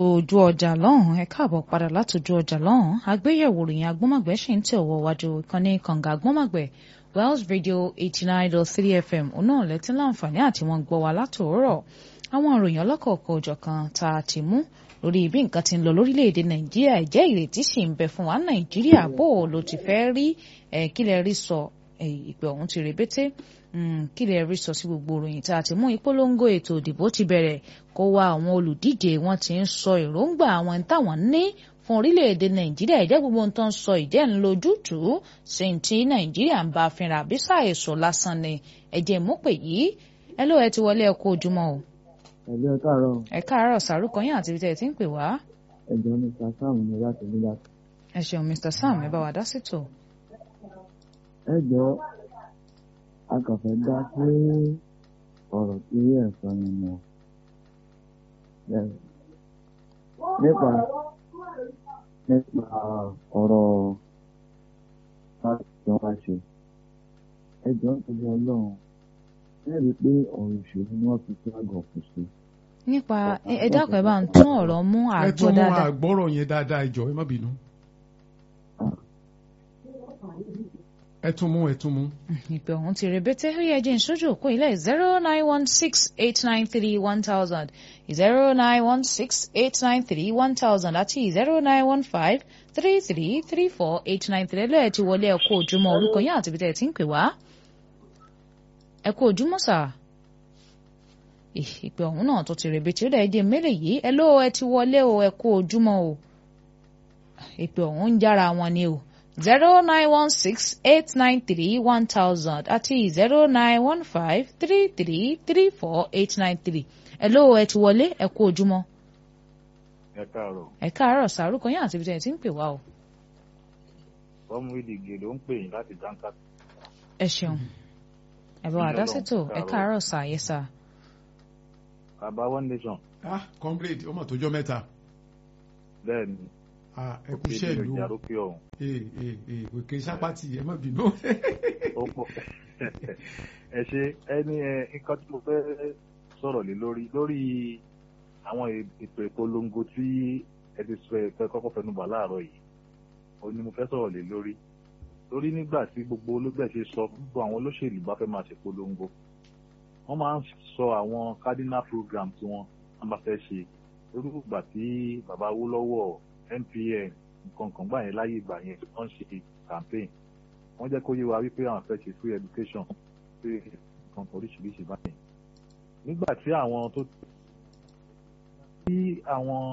ojú ọjà lọ́hùn ẹ káàbọ̀ padà látòjú ọjà lọ́hùn àgbéyẹ̀wò ìròyìn agbọ́mọ̀gbẹ́ ṣì ń tẹ̀ ọwọ́ wájú ìkànnì kànga agbọ́mọ̀gbẹ́ Wells Radio 89.3 FM òun náà lẹ́tí láǹfààní àti wọ́n gbọ́ wa látòórọ̀ àwọn ìròyìn ọlọ́kọ̀ọ̀kọ̀ òjọ̀kan tá a ti mú lórí bí nǹkan ti ń lọ lórílẹ̀‐èdè Nàìjíríà ìjẹ́ ìrètí sì ń bẹ fún wa Nàìjíríà bó o ló ti fẹ́ rí kílẹ̀ rí sọ ìpè ọ̀hún ti rebété kílẹ̀ rí sọ sí gbogbo ìròyìn tá a ti mú ìpolongo ètò ìdìbò ti bẹ̀rẹ̀ kó wá àwọn olùdíje wọn ti ń sọ èròǹgbà àwọn táwọn ní fún orílẹ̀-èdè Nàìjíríà ìjẹ́ gbogbo nǹkan sọ ìjẹ́ ń lójútùú sí ti Nàìjíríà ń bá fínra bí ṣàìsọ lásán ni ẹ̀jẹ̀ mú pè yìí ẹ ló ẹ ti wọlé ẹ kú ojúmọ́ o. ẹ káàárọ̀. ẹ káàárọ̀ sàrúkọ yín àti ibi tẹ́ ẹ ti ń pè wá. ẹ̀jọ̀ Mr. Sam ni láti ní láti. ẹ ṣeun Mr. Sam ẹ bá wa dá sítò. ẹ jọ akànfẹ́ dá sí ọ̀rọ̀ tí ẹ̀ sọ yẹn mọ́ nípa ọ̀rọ̀ láti jọ wá ṣe ẹ jọ nítorí Ọlọ́run ẹ rí i pé ọ̀rọ̀ ìṣèlú ni wọ́n fi sí àgọ̀ kù sí. nípa ẹ dákun ẹ bá ń tún ọ̀rọ̀ mú àgbọ̀ dáadáa. ẹ tún mú àgbọ̀rọ̀ yẹn dáadáa ìjọ ẹ má bínú. ẹ tún mú. ìpè ọ̀hún ti rebété ó yẹ jẹ́ ìṣojú òkú ilẹ̀ 09168931000 09168931000 àti 09153334893 lẹ́ẹ̀ ti wọlé ẹ kú ojúmọ́ orúkọ yín àti ibi tẹ́ ẹ ti ń pè wá. ẹ kú ojúmọ́ sà. ìpè ọ̀hún náà tó ti rebété ó dẹ̀ jẹ́ mélòó yìí ẹ ló ẹ ti wọlé o ẹ kú ojúmọ́ o. ìpè ọ̀hún ń jára wọn ni o. 09168931000 àti 09153334893. Hello ẹ ti wọlé ẹ kú ojúmọ́. Ẹ káàárọ̀. Ẹ káàárọ̀ sàrúkọ yín àti ibi tẹ́ ẹ ti ń pè wá o. Ọmọ ìdìgè ló ń pè yín láti dáńkà. Ẹ ṣeun. Ẹ bá wa dá sétò ẹ káàárọ̀ sà yẹ sà. Bàbá One Nation. Comrade ọmọ tó jọ mẹ́ta. Bẹ́ẹ̀ni. Ẹ kú iṣẹ́ ìlú òkè sápátì ẹ má bínú. Ẹ ṣe ẹni nǹkan tí mo fẹ́ sọ̀rọ̀ lé lórí àwọn ètò ìpolongo tí ẹ ti sọ ẹ̀fẹ́ kọ́kọ́ fẹnubà láàárọ̀ yìí ó ní mo fẹ́ sọ̀rọ̀ lé lórí nígbà tí gbogbo olóògbé ṣe sọ gbogbo àwọn olóṣèlú bá fẹ́ máa ṣe polongo wọ́n máa ń sọ àwọn cardinal program tí wọ́n bá fẹ́ ṣe lórí ìgbà tí bàbá Awólọ́wọ̀ NPN nǹkan kan gbà yẹn láyé ìgbà yẹn wọ́n ṣe campaign wọ́n jẹ́ kó yé wa wípé àwọn fẹ́ ṣe free education pé nǹkan oríṣiríṣi báyìí nígbà tí àwọn tó tí àwọn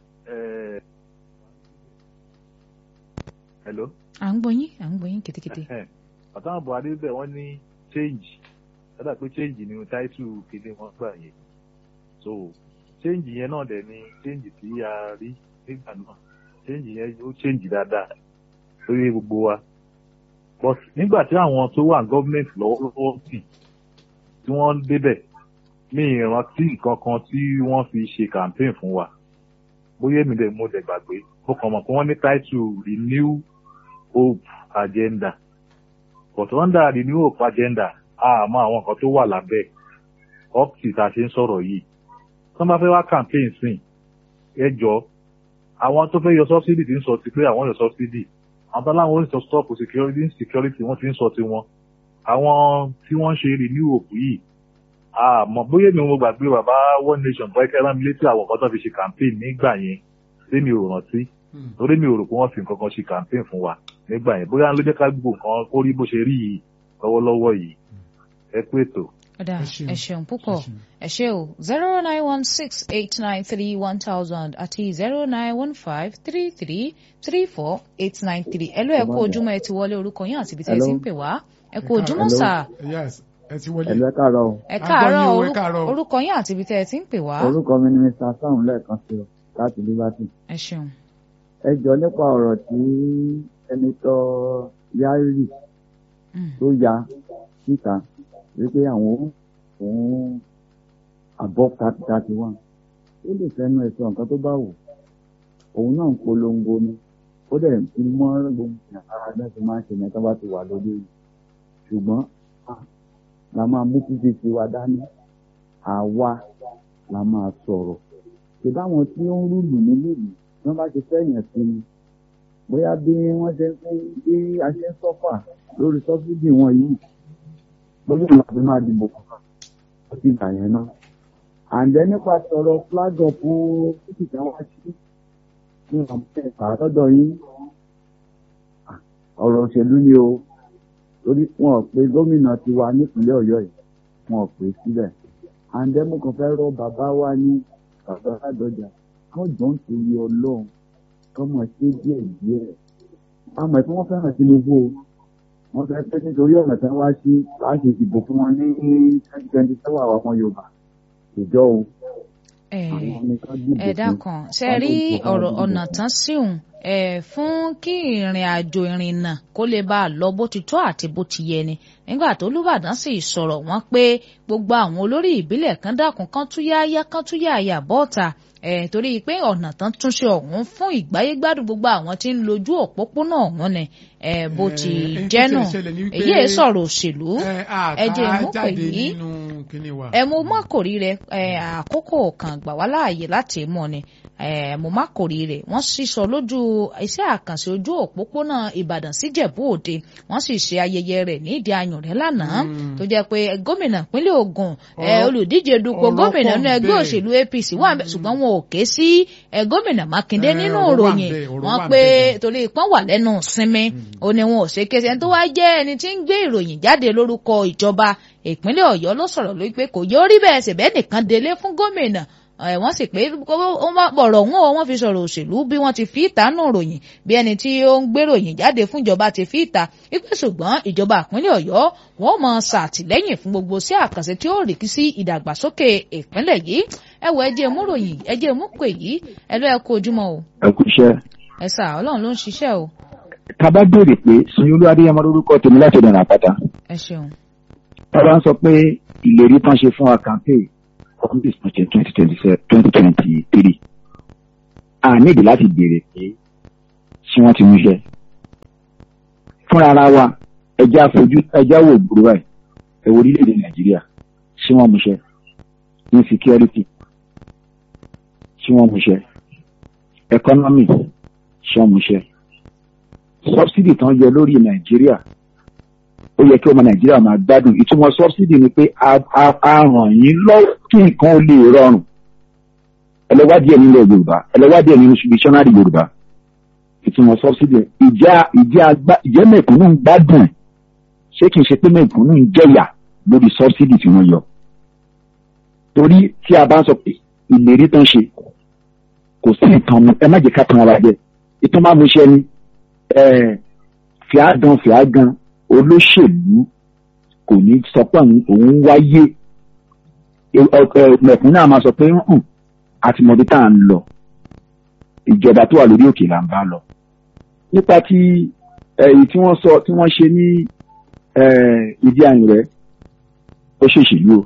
hello. à ń gbọ́ yín kìtìkìtì. àtàwọn Buhari bẹ̀ wọ́n ní change lọ́dà pé change ni title kéde wọn gbà yẹn so change yẹn náà dẹ̀ ni change tí a rí nígbà náà change yẹn ó change dáadáa lórí gbogbo wa but nígbà tí àwọn tó wà gọ́ọ̀mẹ̀ntì lọ́wọ́lọ́wọ́ sí tí wọ́n débẹ̀ mi ìrántí nǹkan kan tí wọ́n fi ṣe campaign fún wa bóyá èmi dẹ̀ mo dẹ̀ gbàgbé mo kàn mọ̀ pé wọ́n ní title Renew Hope Agenda but under Renew Hope Agenda àmọ́ àwọn nǹkan tó wà lábẹ́ up till tá a ṣe ń sọ̀rọ̀ yìí tí wọ́n bá fẹ́ wá campaign sìn ẹ jọ àwọn tó fẹ́ yọ subsidy ti ń sọ ti pé àwọn yọ subsidy àwọn tó láwọn ń sọ stop security wọ́n ti ń sọ tiwọn àwọn tí wọ́n ń ṣe Renew Hope yìí àmọ́ bóyá mi mo gbàgbé bàbá One Nation bọ́ ẹ̀kẹ́ rán mi létí àwọn kan tó fi ṣe campaign nígbà yẹn tí mi ò rántí torí mi ò rò pé wọ́n fi nǹkan kan ṣe campaign fún wa nígbà yẹn bóyá ló jẹ́ ká gbogbo nǹkan kó rí bó ṣe rí yìí lọ́wọ́lọ́wọ́ yìí ẹ pé ètò. Ọ̀dà ẹ ṣeun púpọ̀ ẹ ṣe o 09168931000 àti 09153334893 ẹ ló ẹ kú ojúmọ́ ẹ ti wọlé orúkọ yín àti ibi tẹ́ ẹ ti ń pè wá ẹ kú ojúmọ́ sà. ẹ ti wọlé. ẹ káàárọ̀. orúkọ yín àti ibi tẹ́ ẹ ti ń pè wá. orúkọ mi ni Mr. Sam lẹ́ẹ̀kan sí ọ láti Liberty. ẹ ṣeun. ẹ jọ nípa ọ̀rọ̀ tí Sẹ́nitọ̀ Yari tó ya síta wípé àwọn òun above 31 ó lè fẹ́nu ẹ̀sọ́ nǹkan tó bá wù òun náà ń polongo ni ó dẹ̀ ti mọ́ gbogbo ìyàrá náà ti máa ń ṣe yẹn tó bá ti wà lórí yìí ṣùgbọ́n la máa mú títí tiwa dání àwa la máa sọ̀rọ̀ ṣe báwọn tí ó ń rúlù nílùú tí wọ́n bá ti fẹ́yàn sí i bóyá bí wọ́n ṣe ń fún bí a ṣe ń sọ́fà lórí sọ́fídì wọn yìí bóyá ìlú àti máa dìbò kankan ó ti gbà yẹn náà. àǹdẹ́ nípa sọ̀rọ̀ flag up títí táwọn ṣí ní ọ̀pẹ àtọ́dọ̀ yín ọ̀rọ̀ òṣèlú ni o torí wọn ò pe gómìnà tiwa nípínlẹ̀ Ọ̀yọ́ yìí wọn ò pè síbẹ̀. àǹdẹ́ mo kàn fẹ́ rọ bàbá wa ní bàbá Ládọjà kán jọ ń torí Ọlọ́run kán mọ̀ ṣe díẹ̀ díẹ̀. àmọ́ ìfún wọn fẹ́ràn Tinubu o wọ́n fẹ́ pé nítorí ọ̀nà tí wọ́n wá sí láti ìdìbò fún wọn ní 2027 àwọn ọmọ Yorùbá ìjọ o. ẹ̀dá kan ṣe rí ọ̀rọ̀ ọ̀nà tán síhùn fún kí ìrìn àjò ìrìnnà kó lè bá a lọ bó ti tọ́ àti bó ti yẹ ni nígbà tó Olúbàdàn sì sọ̀rọ̀ wọ́n pé gbogbo àwọn olórí ìbílẹ̀ kan dákun kan túyáyá bọ́ọ̀ta torí pé ọ̀nà tán túnṣe ọ̀hún fún ìgbáyégbádùn gbogbo àwọn tí ń lójú òpópónà ọ̀hún ni bó ti jẹ́ nù èyí sọ̀rọ̀ òṣèlú ẹ̀jẹ̀ mú pè yí mo má kòrí rẹ̀ àkókò kan gbà wá láàyè láti mọ̀ ni mo má kòrí rẹ̀ wọ́n sì sọ lójú iṣẹ́ àkànṣe ojú òpópónà Ìbàdàn síjẹ̀bú Òde wọ́n sì ṣe ayẹyẹ rẹ̀ ní ìdí Ayọ̀rẹ́ lánàá tó jẹ́ pé gómìnà ìpínlẹ̀ Ògùn olùdíje dupò gómìnà nínú ẹgbẹ́ òṣèlú APC wà ṣùgbọ́n wọn ò ké sí gómìnà Mákindé nínú ìròyìn wọ́n pé torí ìpọ́n wà lẹ́nu sinmi ó ní wọn ò ṣe ké sí ẹni tó wá jẹ́ ẹni tí ń gbé ìròyìn jáde lórúkọ ìjọba ìpínlẹ̀ Ọ̀yọ́ ló sọ̀rọ̀ lórí pé kò yóò rí bẹ́ẹ̀ ṣèbẹ́ nìkan délé fún gómìnà wọ́n sì pé bọ̀rọ̀ wọ́n fi sọ̀rọ̀ òṣèlú bí wọ́n ti fi ìta nù ròyìn bí ẹni tí ó ń gbé ròyìn jáde fún ìjọba ti fi ìta wípé ṣùgbọ́n ìjọba ìpínlẹ̀ Ọ̀yọ́ wọ́n máa ṣàtìlẹ́yìn fún gbogbo sí àkànṣe tí ó rí sí ìdàgbàsókè ìpínlẹ̀ yìí ẹjẹ́ mú ròyìn ẹjẹ́ mú pè yìí ẹ kú ojúmọ́ o. ẹ kú iṣẹ́. ẹ sà Ọlọ́run ló ń ṣiṣẹ́ o. tá bá béèrè pé Sanwó-Olú Adéyẹmọ lórúkọ tèmi láti ọ̀dọ̀ àpáta. ẹ ṣeun. tá bá ń sọ pé ìlérí tán ṣe fún wa campaign ọdún 2023 a nídìí láti béèrè pé ṣé wọ́n ti mú iṣẹ́ fúnra ara wa ẹjá wò gbòòrò ẹ̀ ẹ̀wọ̀ orílẹ̀-èdè Nàìjíríà ṣé wọ́n mú iṣẹ́ insecurity ṣé wọ́n mú iṣẹ́ economy ṣé wọ́n mú iṣẹ́ subsidy tán yọ lórí Nàìjíríà ó yẹ kí ọmọ Nàìjíríà máa gbádùn ìtumọ̀ subsidy ni pé a ràn yín lọ́wọ́ kí nǹkan ó lè rọrùn ẹlẹ́wádìí ẹ̀ nílẹ̀ Yorùbá ẹlẹ́wádìí ẹ̀ nínú dictionary Yorùbá ìtumọ̀ subsidy ìjẹ́ mẹ̀kúnnù ń gbádùn ṣé kìí ṣe pé mẹ̀kúnnù ń jẹ̀yà lórí subsidy tí wọ́n yọ torí tí a bá ń sọ pé ìlérí tán ṣe kò sí ìtàn mu ẹ má jẹ́ ká tan ara jẹ ìtàn máa mú iṣẹ́ ni fìágan olóṣèlú kò ní sọ pé òun wáyé mẹ̀kún náà máa sọ pé àti mọ̀bí tá à ń lọ ìjọba tó wà lórí òkè là ń bá lọ. nípa ti èyí tí wọ́n sọ tí wọ́n ṣe ní ìdí Ayọ̀rẹ́ ó ṣèṣèlú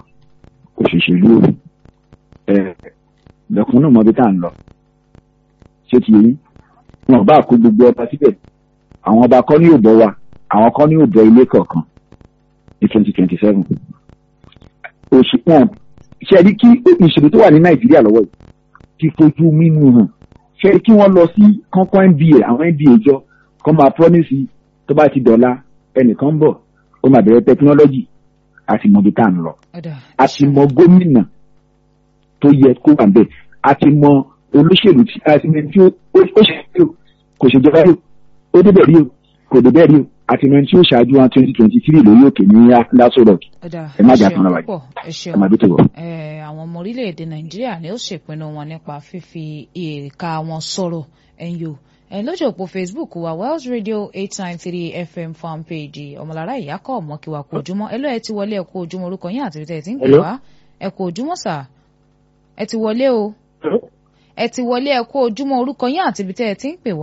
mẹ̀kún náà mọ̀bí tá à ń lọ ṣé ti yẹ yín wọn bá kó gbogbo ọba síbẹ̀ àwọn ọba kọ́ ní òbọ̀ wa àwọn kan ní òbọ̀ ilé kọ̀ọ̀kan ní 2027 òṣùpọ̀n ṣe rí kí ìṣèlú tó wà ní Nàìjíríà lọ́wọ́ yìí ti fojú mímú hàn ṣe rí kí wọ́n lọ sí kọ́ńkọ́ NBA àwọn NBA jọ kọ́ máa promise tó bá ti dọ̀la ẹnìkan bọ̀ ó máa bẹ̀rẹ̀ technology àti mọ̀bí tá à ń lọ àti mọ gómìnà tó yẹ kó wà bẹ́ẹ̀ àti mọ olóṣèlú tí a ti mẹ́rin tí ó ṣe kò ṣèjọba rí ó débẹ̀ rí o kò débẹ̀ rí o àti mẹ́rin tí ó ṣáájú wọn 2023 lórí òkè ní Aso Rock ẹ má jà tán ra wájú ẹ má bí tó wọ. àwọn ọmọ orílẹ̀-èdè Nàìjíríà ni ó ṣèpinnu wọn nípa fífi ìka wọn sọ̀rọ̀ ẹ̀yọ́ lójú òpó Facebook wa Wells Radio 893 FM fan page ọmọlára ìyákọ̀ ọmọkíwa kú ojúmọ́ ẹ ti wọlé ẹ kú ojúmọ́ orúkọ yín àti ìtẹ̀ tí ń pè wá ẹ kú ojúmọ́ sà ẹ ti wọlé o ẹ ti wọlé ẹ kú ojúmọ́ orúkọ yín àti ibi tẹ́ ẹ ti ń pè wá.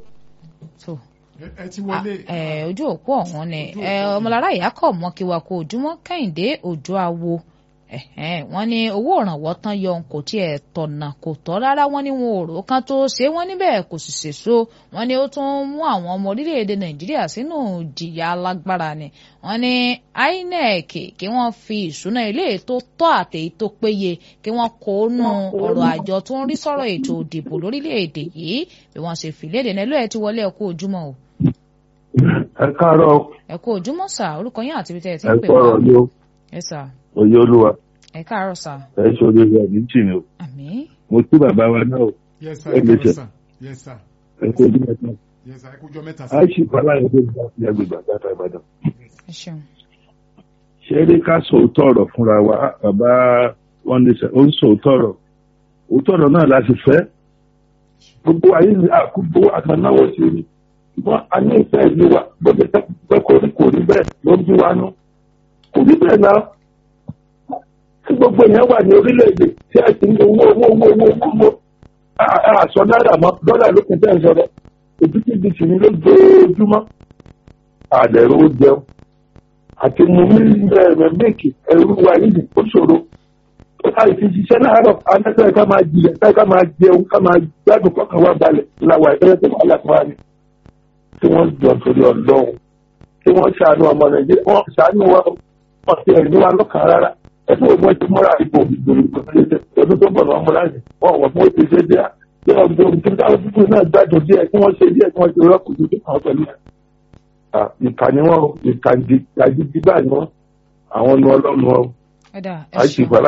ẹ ti wọlé. ojú òpó ọ̀hún ni ọmọlára ìyákọ̀ mọ́kíwa kú ojúmọ́ Kẹ́hìndé Òjó Awo wọ́n ní owó ìrànwọ́ tán yọ kò tiẹ̀ tọ̀nà kò tọ́ rárá, wọ́n ní wọn ò rò kán tó ṣe, wọ́n níbẹ̀ kò sì ṣèso, wọ́n ní ó tún mú àwọn ọmọ orílẹ̀-èdè Nàìjíríà sínú ìjìyà alágbára ni. Wọ́n ní INEC kí wọ́n fi ìṣúná ilé tó tọ́ àtèyí tó péye kí wọ́n kó nù ọ̀rọ̀ àjọ tó ń rí sọ̀rọ̀ ètò ìdìbò lórílẹ̀-èdè yìí bí wọ́n ṣe fìlédè nílò ẹ̀ ti wọlé ẹ kú ojúmọ́ o. Ẹ káàárọ̀. Ẹ kú ojúmọ́ sà, orúkọ yín àti ibi tẹ́ ẹ ti ń pè wá. Ẹ kọ̀rọ̀ ni o. Ẹ sà. Oyè Olúwa. Ẹ káàárọ̀ sà. Ẹ ṣe orí rẹ̀ ní tì ní o. Àmín. Mo tú bàbá wa náà o. Yes sir, ẹ káàárọ̀ sà. Yes sir. Ẹ kú ojú mẹ́ta. Yes sir, ẹ kú ọjọ́ mẹ́ta sà. A ṣì pàlà ẹgbẹ́ ìgbà tí a gbègbè àgbàtà Ìbàdàn. Ẹ ṣeun. Ṣé eré ká sòótọ́ ọ̀rọ̀ fúnra wa? Bàbá wọn ní sẹ́, ó ń sòótọ́ ọ̀rọ̀. Òótọ́ ọ̀rọ̀ náà la sì fẹ́. Gbogbo ayé ni àkúgbó àtànáwó sí ni. Wọ́n a ní ìfẹ́ ìlú wa gbọ́dọ̀ pẹ́ kò rí bẹ́ẹ̀ ló ń bí wa nú. Kò rí bẹ́ẹ̀ náà. Tí gbogbo èèyàn wà ní orílẹ̀-èdè tí a ti ń lo owó. Àṣọ náírà mọ́ dọ́là ló kún tẹ́ ń sọ̀rọ̀. Òbítíbitì ni lójoojúmọ́. Àdẹ̀rù ó jẹun. Àti mú mílíọ̀nù ẹrú wa yìí ó ṣòro. Láì fi ṣiṣẹ́ láàárọ̀, adájọ́ ká máa jìyà, ká máa jẹun, ká máa gbádùn kọ́kàn wá balẹ̀ láwa ìfẹ́ tó wà láti wá ní. Tí wọ́n jọ torí Ọlọ́run, tí wọ́n ṣàánú ọmọ Nàìjíríà, wọ́n ṣàánú wa, wọ́n ti ẹ̀rí wa lọ́kàn rárá. Ẹ̀fọ́ ògbọ́n ti múra ìbò ọdún tó bọ̀ lọ́wọ́ múra yìí, wọ́n wọ̀ fún ètò ìṣe díẹ̀, tí wọ́n gbé ohun tí wọ́n dúdú náà gbádùn díẹ̀, kí wọ́n ṣe díẹ̀, kí wọ́n ṣe rọ́ọ̀kù tó kàn pẹ̀lú ẹ̀. Ìkànnì wọn, ìkànnì bá ní wọn, àwọn ọmọ Ọlọ́run wọn. Ẹ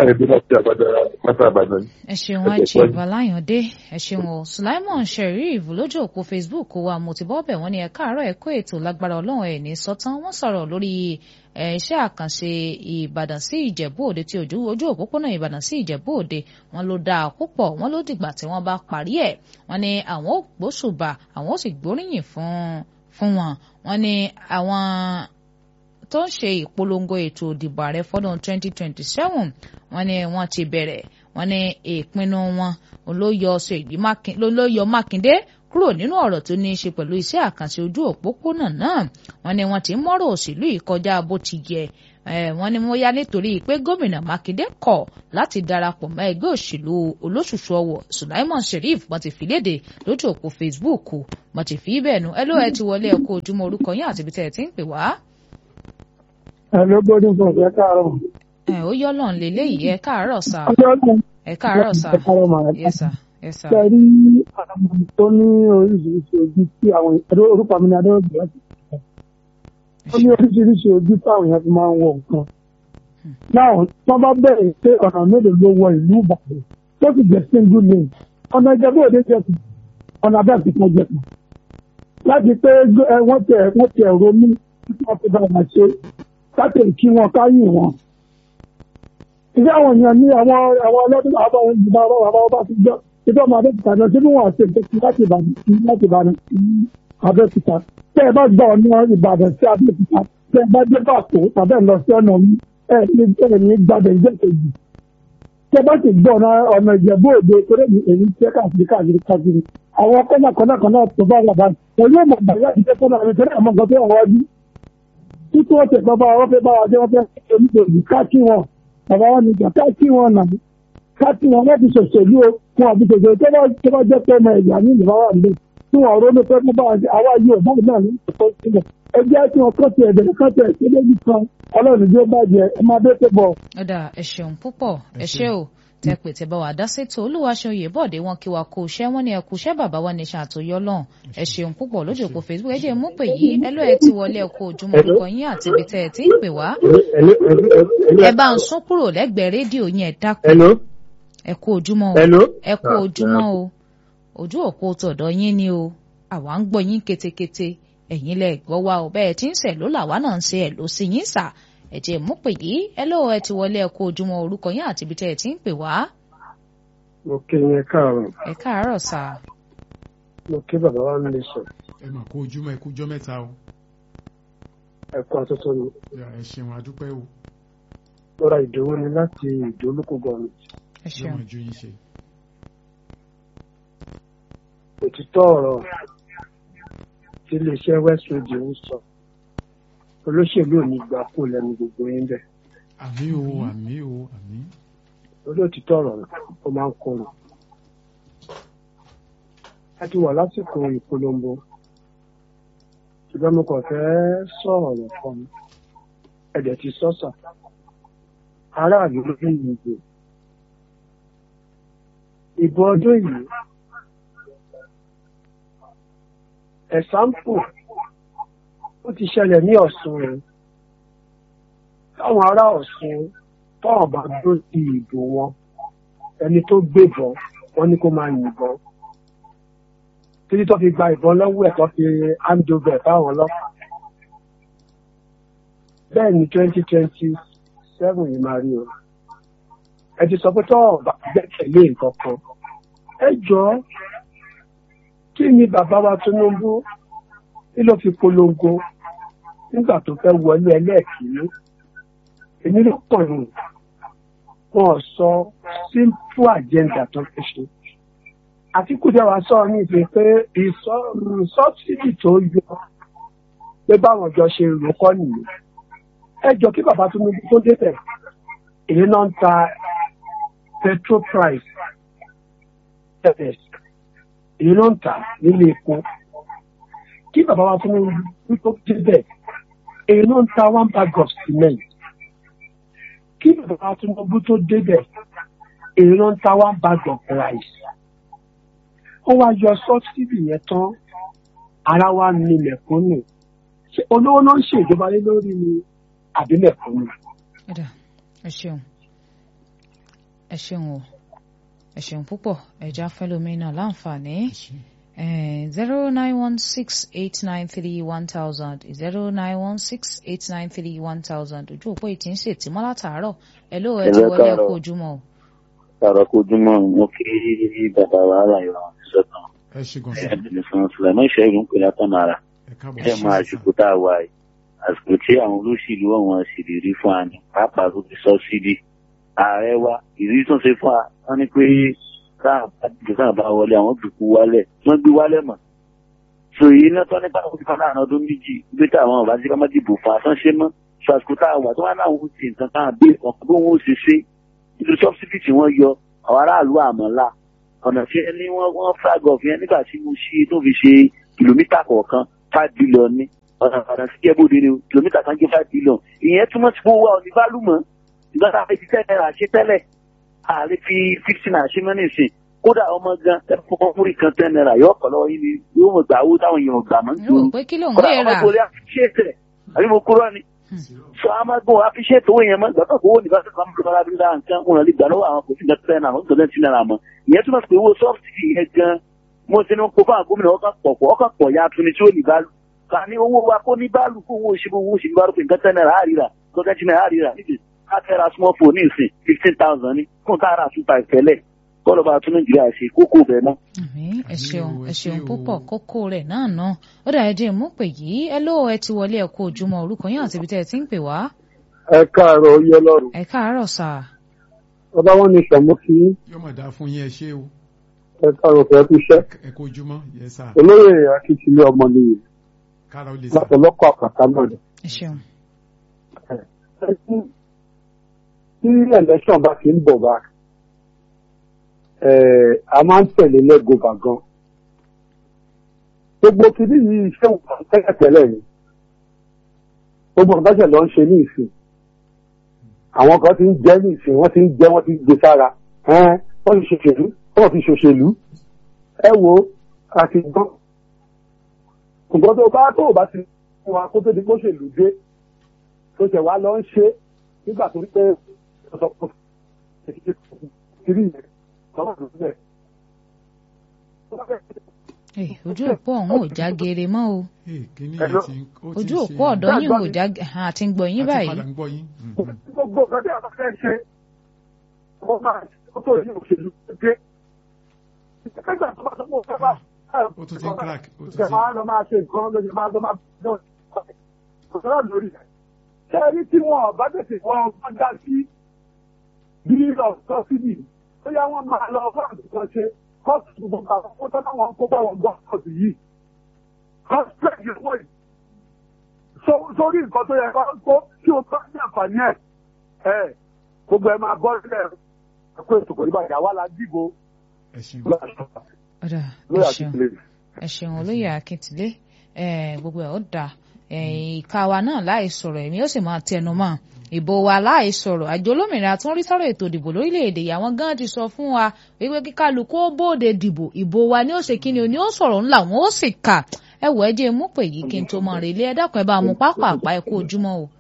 ṣeun àjì ìbàláyàndé, ẹ ṣeun o. Sulaimon Sheriff lójú òpó Facebook wa mo ti bọ́ bẹ̀ wọ́n ní ẹ káàárọ̀ ẹ kó ètò lágbára Ọlọ́run ẹ̀ ní sọ́tán. Wọ́n sọ̀rọ̀ lórí iṣẹ́ àkànṣe Ìbàdàn sí Ìjẹ̀bú Òde tí ojú òpópónà Ìbàdàn sí Ìjẹ̀bú Òde wọ́n ló dáa púpọ̀, wọ́n ló dìgbà tí wọ́n bá parí ẹ̀. Wọ́n ní àwọn ò gbóṣùbà, àwọn ò sì gbóríyìn fún wọn. Wọ́n ní àwọn tó ń ṣe ìpolongo ètò ìdìbò ààrẹ fọ́dún 2027 wọ́n ní wọ́n ti bẹ̀rẹ̀, wọ́n ní ìpinnu wọn ló yọ Mákindé kúrò nínú ọ̀rọ̀ tó ní í ṣe pẹ̀lú iṣẹ́ àkànṣe ojú òpópónà náà. Wọ́n ní wọ́n ti mọ́rọ̀ òṣèlú ìkọjá bó ti yẹ. Wọ́n ní wọ́n yá nítorí pé gómìnà Mákindé kọ̀ láti darapọ̀ mọ́ ẹgbẹ́ òṣèlú olóṣùṣù ọwọ̀. Sulaimon Sheriff wọ́n ti fi léde lójú òpó Facebook wọ́n ti fi bẹ́ẹ̀ nu ẹ ló ẹ ti wọlé ẹ kú ojúmọ́ orúkọ yín àti ibi tẹ́ ẹ ti ń pè wá. Hello, gbọ́dọ̀ fún ẹ káàárọ̀. Ó yọ́ lọ́n lélẹ́yìí ẹ káàárọ̀ sà. Ẹ káàárọ̀ sà. Yes sir. Yes sir. Ṣé rí àwọn tó ní oríṣiríṣi ojú tí àwọn orúkọ mi ní Adéwọ̀gbìn láti ṣe. Ó ní oríṣiríṣi ojú táwọn èèyàn fi máa ń wọ nǹkan. Náà wọ́n bá bẹ̀rẹ̀ pé ọ̀nà mélòó ló wọ ìlú Ìbàdàn tó sì jẹ́ single lane. Ọ̀nà Ìjẹ̀bú Òde jẹ́ kù. Ọ̀nà Abẹ́òkúta jẹ́ kù. Láti pé wọ́n tẹ̀ ronú tí wọ́n fi bá wọn ṣe. Káàtì kí wọn káyìn wọn. Ìdí àwọn èèyàn ní àwọn ọlọ́dún àbáwọn ìjìbá ọba ti jọ. Ìjọba ọmọ Abẹ́òkúta lọ sí bí wọ́n àti ètò láti Ìbàdàn sí Abẹ́òkúta. Tẹ́ ẹ bá gba ọ̀nà Ìbàdàn sí Abẹ́òkúta. Tẹ́ ẹ bá dé Bàkó tàbí ẹ̀ lọ sí ọ̀nà mi. Ẹ ní gbàdẹ̀ ìjẹ́ kejì. Tẹ́ ẹ bá sì gbọ́ ọ̀nà Ìjẹ̀bú Òde torí èyí tẹ́ káàkiri. Àwọn kọ́nà tó bá wà báyìí. Wọ́n yóò mọ̀ gbàgbé àti tẹ́kọ̀ọ́ náà nítorí àwọn nǹkan tó wà wájú. Títí wọ́n tẹ̀ bàbá wọn fẹ́ bá wa jẹ́ wọ́n fẹ́ oníṣòwò káàkì wọn. Bàbá wọn ní káàkì wọn nà. Káàkì wọn láti ṣòṣèlú o. Fún àbíṣèjọ tó bá jẹ́ pé ọmọ ẹ̀yà ní ìlú wa nílé. Tí wọ́n ronú pé kó bá àwa yìí ò báyìí náà ní ìṣòro sílẹ̀. Ẹ jẹ́ kí wọ́n kọ́tù ẹ̀bẹ̀rẹ̀ kọ́tù ẹ̀ sí lójú kan. Ọlọ́run ló bàjẹ́ ẹ máa dé tó bọ̀. Ọ̀dà ẹ ṣeun púpọ̀ ẹ ṣé o. Tẹ́pẹ̀ tẹ́ bá wà dá sétò Olúwaṣeyè Bọ́ọ̀dé wọn kí wa kó iṣẹ́ wọn ní ẹkú iṣẹ́ bàbá wa ní ṣàtòyọ́ lọ́hùn. Ẹ ṣeun púpọ̀ lójú òpó Facebook ẹ jẹ́ mú pè yí ẹ ló ẹ ti wọlé ẹkú ojúmọ́ orúkọ yín àti ibi tẹ́ ẹ ti ń pè wá. Ẹ bá ń sún kúrò lẹ́gbẹ̀ẹ́ rédíò yín ẹ dákun. Ẹ kú ojúmọ́ o. Ẹ kú ojúmọ́ o. Ojú òpó tọ̀dọ̀ yín ni o. Àwa ń gbọ́ yín ketekete. Ẹ̀yin lẹ gbọ́ wa o bẹ́ẹ̀ tí ń sẹ̀ ló làwa náà ń ṣe ẹ̀ ló sí yín sà. Ẹ jẹ́ mú pè yí ẹ ló ẹ ti wọlé ẹkú ojúmọ́ orúkọ yín àti ibi tẹ́ ẹ ti ń pè wá. Mo kí yín káàárọ̀. Ẹ káàárọ̀ sà. Mo kí bàbá wa nílé sọ. Ẹ mà kó ojúmọ́ ẹ kú ọjọ́ mẹ́ta o. Ẹ kú àtúntò ni. Ẹ ṣeun adúpẹ́ o. Lọ́ra Ìdòwú ni láti Ìdólókò gọ́ọ̀mẹ̀ntì. Ẹ ṣeun. Lọ́mọ ju yín ṣe. Òtítọ́ ọ̀rọ̀ tí iléeṣẹ́ West Radio ń sọ. Olóṣèlú ò ní gbà kó lẹ́nu gbogbo yín bẹ́ẹ̀. àmín o àmín o àmín. olóòtítọ́ ọ̀rọ̀ ó máa ń korò. a ti wà lásìkò ìpolongo ṣùgbọ́n mo kàn fẹ́ sọ̀rọ̀ rẹ̀ kan ẹ̀dẹ̀ ti sọ́sà aráàlú ló ń yìnbó. ìbò ọdún yìí ẹ̀sánpù ó ti ṣẹlẹ̀ ní Ọ̀ṣun rẹ̀ táwọn ará Ọ̀ṣun tọ́wọ̀n bá dó sí ìbò wọn ẹni tó gbébọn wọn ní kó máa yìnbọn títí tó fi gba ìbọn lọ́wọ́ ẹ̀ tó fi handover fáwọn ọlọ́pàá. bẹ́ẹ̀ ni 2027 yìí máa rí o. ẹ ti sọ pé tọ́wọ̀n bá gbẹ́kẹ̀lé nǹkan kan. ẹ jọ̀ọ́ kí ni bàbá wa Tinubu kí ló fi polongo nígbà tó fẹ́ wọlé ẹlẹ́ẹ̀kìnní. èmi ló pọ̀ nù wọn sọ simple agenda tó fi ṣe. Àtíkù jẹ́ wàá sọ ní ìpè pé sọ́bsidì tó yọ pé báwọn jọ ṣe rò kọ́ nìyí. ẹ jọ kí bàbá Tinubu tó débẹ̀ èyí náà ń ta petrol price èyí náà ń tà nílé epo. Kí bàbá wa Tinubu tó débẹ̀ èyí náà ń ta 1 bag of cement. Kí bàbá wa Tinubu tó débẹ̀ èyí náà ń ta 1 bag of rice. Ó wá yọ sọ́bsidì yẹn tán ara wa ní mẹ̀kúnnù. Ṣé olówó náà ń ṣèjọba lé lórí ni àbí mẹ̀kúnnù? ẹ ṣeun o ẹ ṣeun púpọ̀ ẹja fẹlómìnà láǹfààní 09168931000 09168931000 ojú òpó ìtì ń ṣètì mọ́ látàárọ̀ ẹ ló ẹ ti wọlé ẹkú ojúmọ́ o. Kàrọ̀ kó ojúmọ́ mo kí bàbá wa láyọ̀ àwọn ìṣọ̀kan. ẹ ṣe gan ẹ bẹ̀rẹ̀ fún Sùlẹ̀mọ́ Ìṣẹ́gun pé látọ̀nàrà ẹ máa àsìkò tá a wà yìí àsìkò tí àwọn olóṣèlú ọ̀wọ́n ṣèlérí fún wa ní pàápàá tó fi sọ́bsidì ààrẹ wa ìrírí tó ń ṣe fún wa wọ́n ní pé táà bá wọlé àwọn dùkú wálẹ̀ wọ́n gbé wálẹ̀ mọ̀. so èyí náà tọ́ nípa àwọn ìfọ̀nà àná ọdún méjì gbé táwọn ọ̀bá tí ká má dìbò fún àtúnṣe mọ́ so àsìkò tá a wà tó wá náà wọ́n ti nǹkan táwọn bí ọ̀kan bó wọ́n ṣe ṣe nítorí sọ́bsidì tí wọ́n yọ àwọn aráàlú àmọ́lá ọ̀nà tí ẹni wọ́n flag off yẹn nígbà tí mo ṣí tó fi ṣe kìlómítà kọ̀ọ̀kan 5 billion ní ọ̀nà sí ẹ̀bùdó ni kìlómítà kan jẹ́ 5 billion ìyẹn túmọ̀ sí pé owó àwọn oníbàlùmọ̀ ìgbà tá a fi 10 naira ṣe tẹ́lẹ̀ ààrẹ fi 15 naira ṣe mọ́ nísìn kódà ọmọ gan ẹ̀fọ́ múrí kan 10 naira yóò kọ́ lọ́wọ́ yìí ni yóò mọ̀ gbà owó táwọn èèyàn gbà mọ́ nítorí kódà ọmọ gbòòrè àfiṣẹ́tẹ̀ àbí mo kúrò ni so amagbọn àfiṣẹ́tẹ̀ owó yẹn mọ́ gbàgbọ́ owó nígbà tó kọ́ mọ́ lọ́wọ́ abúlé nǹkan wọn lè gbà lọ́wọ́ àwọn kò sí nǹkan 10 naira wọn tó 10 naira mọ́ ìyẹn túmọ̀ sí pé owó sọ́ọ̀sì yẹn gan mo ti ní kó fún àwọn gómìnà ọkàn pọ̀ ya tuni tí ó ní báàlù ká ní owó wa kó ní báàlù kó owó òṣèlú báàlù pé nǹkan 10 naira àríra tó 10 naira àríra níbi ká fẹ́ra small phone ní ìsìn 15,000 ní fún tára àtúntà ìfẹ́lẹ̀ kọ́lọ́ bá tún Nàìjíríà ṣe kókó bẹ́ẹ̀ náà. ẹ ṣeun púpọ̀ kókó rẹ̀ náà náà ó dà ẹ jẹ́ mú pè yìí ẹ ló ẹ ti wọlé ẹ kú ojúmọ́ orúkọ yín àti ibi tẹ́ ẹ ti ń pè wá. ẹ káàárọ̀ oyè Ọlọ́run. ẹ káàárọ̀ sà. ọba wọn ní sàmú kí. yóò mọ̀ dá fún yín ẹ ṣé o. ẹ káàárọ̀ fẹ́ kú iṣẹ́. ẹ kú ojúmọ́ yẹ sà. olóyè akíkílẹ̀ ọmọ nìyí. kára ó lè sà. látọlọ́kọ̀ àkàtà náà ni. ẹ ṣeun. tí election bá ti ń bọ̀ bá a máa ń tẹ̀lé lẹ́gọ̀ọ́bà gan. gbogbo kìíní yìí iṣẹ́ òkú tẹ́lẹ̀tẹ́lẹ̀ ni gbogbo ọ̀gáṣẹ̀ lọ ń ṣe ní ìsìn àwọn kan ti ń jẹ́ ní ìsìn wọ́n ti ń jẹ́ wọ́n ti ń gbé sára wọ́n ti ṣòṣèlú wọ́n ti ṣòṣèlú ẹ wo àti gbọ́n nǹkan tó bá ti fún wa kó tó di gbóṣèlú dé tó ṣẹ̀ wá lọ ń ṣe nígbà tó rí pé ọ̀sọ̀ kiri yẹn lọ́wọ́ ló bẹ̀. ojú òpó ọ̀hún ò já geere mọ́ o ojú òpó ọ̀dọ́ yín ò já àti ń gbọ́ yín báyìí. gbogbo nǹkan tí a bá fẹ́ ṣe wọ́n máa tó yí òṣèlú dé. ìgbà tó bá sọ pé ó fẹ́ bá ó tún ti ń crack ó tún ti. ìjọba lọ máa ṣe nǹkan lóye máa lọ máa dán ìjọba lórí rẹ̀. ṣé ẹni tí wọn bá tètè wọn bá dá sí bí ọ̀sán síbì ó yá wọn máa lọ fáàdì kan ṣe kọ́ọ̀tù gbogbo àwọn kó tọ́lá wọn kó bá wọn gbọ́ kọ́ọ̀tù yìí. kọ́ọ̀tù yìí sórí nǹkan tó yẹ kó kí o bá ní àǹfààní ẹ̀ gbogbo ẹ máa bọ́ sílẹ̀ ẹ̀kọ́ ètò kò ní bàjẹ́ àwa la dìbò. ẹ ṣeun olóyè Akíntìlé gbogbo ẹ̀ ó dáa ìka wa náà láì sọ̀rọ̀ èmi ó sì máa tẹnu mọ́ ìbò wa láì sọ̀rọ̀ àjọ olómìnira tó ń rí sọ̀rọ̀ ètò ìdìbò lórílẹ̀‐èdè yìí àwọn gan ti sọ fún wa wípé kíkálukú ó bóde dìbò ìbò wa ni ó ṣe kíni o ni ó sọ̀rọ̀ ńlá wọn ó sì kà ẹ wọ ẹ jẹ́ mú pè yìí kí n tó mọ rèlé ẹ dákun ẹ bá mú pápápá ẹ kú ojúmọ́ o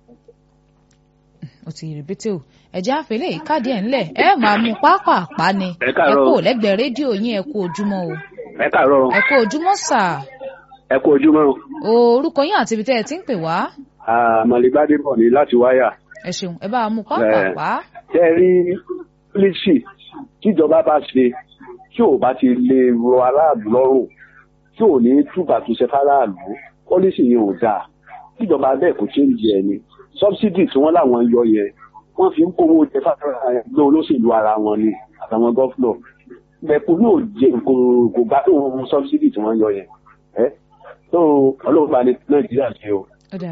ó ti rèbétè o ẹjẹ àfẹlẹ ìkádìí ẹ ńlẹ ẹ máa mú pápápá ni ẹ kú lẹ́gbẹ̀ẹ́ rédíò yín ẹ kú ojúmọ́ o ẹ káàárọ̀ ẹ kú ojúmọ́ sà ẹ kú ojúmọ́ o orúkọ yín àti ibi tẹ́ ẹ ti ń pè wá. Màlìgbádé bọ̀ ní láti wáyà. ẹ ṣeun ẹ bá mú pápápá. tẹ́ ẹ rí pílíṣì tíjọba bá ṣe tí ò bá ti lè rọ aráàlú lọ́rùn tí ò ní túbà tó ṣe fáráàlú pọ́líṣì yẹn ò dáa tíjọba bẹ́ẹ̀ kò ṣe ń jẹ ẹni sọ́bsidì tí wọ́n láwọn yọ yẹn wọ́n fi ń kówó jẹ fáráàlú olóṣèlú ara wọn ni àtàwọn gọ́fúnọ̀ bẹ́ẹ̀kú yóò jẹ kò bá tó wọn sọ́bsidì tí wọ́n yọ yẹn tó ọlọ́run bá ní Nàìjíríà ṣe o.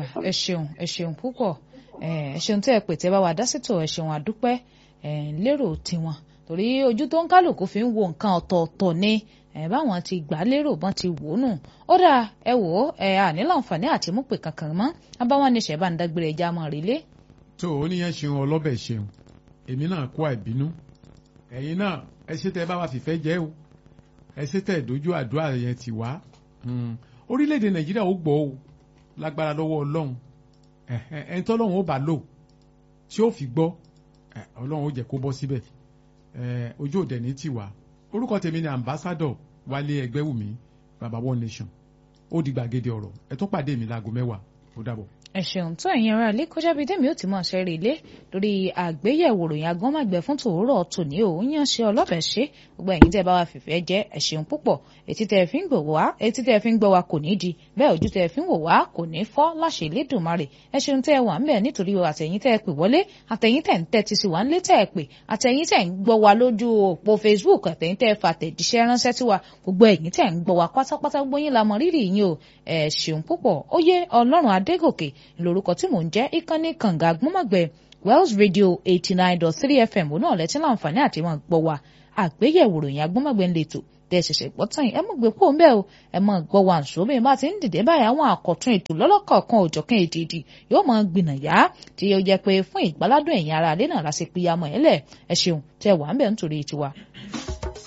ẹ ṣeun púpọ̀ ẹ ṣeun tẹ́ ẹ pè tẹ́ bá wa dá sítò ẹ ṣeun àdúpẹ́ lérò tiwọn torí ojú tó ń kálukú fi ń wo nǹkan ọ̀tọ̀ọ̀tọ̀ ni báwọn ti gbà lérò bọ́n ti wò nù ó dáa ẹ wò ó àní láǹfààní àti mú pè kankan mọ́ abáwọn níṣẹ́ bá ń dágbére ẹja mọ́ rèlé. tó o níyẹn ṣeun ọlọ́bẹ̀ ṣeun èmi náà kó àìbínú ẹ̀yin náà ẹ ṣe tẹ́ bá wa fìfẹ́ jẹ́ o ẹ ṣe tẹ́ dojú àdúrà yẹn ti wá orílẹ̀-èdè Nàìjíríà ó gbọ́ o lágbára lọ́wọ́ Ọlọ́run ẹni tọ́lọ́run ó bá lò tí ó fi gbọ́ Ọlọ́run ó jẹ́ kó bọ́ síbẹ̀ ojú òde ní tiwa orúkọ tèmi ni ambassador Wálé Ẹgbẹ́wùmí baba One Nation ó di gbàgede ọ̀rọ̀ ẹ tó pàdé mi láago 10 ó dàbọ̀. ẹ ṣeun tó ẹ̀yin ará ilé kọjá bíi tèmi ò tí mọ̀ ṣe rí ilé lórí àgbéyẹ̀wò ròyìn agbọ́nmọ̀gbẹ́ fún tòórọ̀ tòní ò ń yàn ṣe ọlọ́bẹ̀ ṣe gbogbo ẹ̀yin tẹ́ bá wa fìfẹ́ jẹ́ ẹ ṣeun púpọ̀ etí tẹ́ fi ń gbọ́ wa kò ní di bẹ́ẹ̀ ojú tẹ́ fi ń wò wá kò ní fọ́ láṣẹ Elédùmarè ẹ ṣeun tẹ́ wà ń bẹ̀ nítorí àtẹ̀yin tẹ́ pè wọlé àtẹ̀yin tẹ́ ń tẹ́tí sí wa ńlé tẹ́ pè àtẹ̀yin tẹ́ ń gbọ́ wa lójú òpó Facebook àtẹ̀yin tẹ́ fàtẹ̀jíṣẹ́ ránṣẹ́ sí wa gbogbo ẹ̀yin tẹ́ ń gbọ́ wa pátápátá gbogbo yín la mọ rírì yín o ẹ ṣeun púpọ̀ ó yé Ọlọ́run Adégòkè lórúkọ tí mò ń jẹ́ ìkànnì kànga agbọ́nmọ̀gbẹ́ Wells Radio 89.3 FM náà lẹ́tí láǹfààní àti wọn gbọ́ wa àgbéyẹ̀wò ròyìn agbọ́nmọ̀gbẹ́ ń lètò tẹ́ ṣẹ̀ṣẹ̀ gbọ́ tán yìí ẹ mọ̀ gbé kó ń bẹ́ẹ̀ o ẹ mọ̀ gbọ́ wa ǹṣó bẹ́ẹ̀ bá ti ń dìde báyìí àwọn àkọ́tún ètò lọ́lọ́kọ̀ọ̀kan òjọ̀kan èdèdì yóò máa gbìnàyà tí ó jẹ́ pé fún ìgbáládùn ẹ̀yin ará alẹ́ náà lásìkò ìyàmọ̀ ẹ̀lẹ̀ ẹ ṣeun tẹ́ wà ń bẹ̀ nítorí tiwa.